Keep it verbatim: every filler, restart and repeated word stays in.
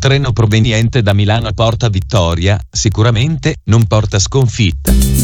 treno proveniente da Milano porta vittoria, sicuramente non porta sconfitta.